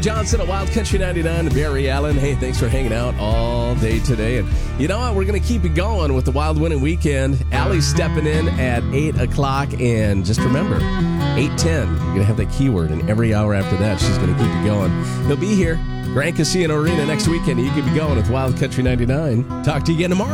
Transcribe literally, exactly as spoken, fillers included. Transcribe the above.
Johnson at Wild Country ninety-nine, Barry Allen. Hey, thanks for hanging out all day today. And you know what? We're going to keep it going with the Wild Winning Weekend. Allie's stepping in at eight o'clock. And just remember, eight ten, you're going to have that keyword. And every hour after that, she's going to keep it going. He'll be here, Grand Casino Arena next weekend. You could be going with Wild Country ninety-nine. Talk to you again tomorrow.